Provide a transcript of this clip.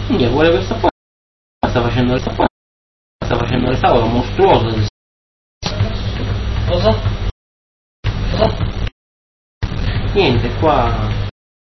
Quindi vuole questa qua sta facendo le tavole mostruose. Cosa? Niente, qua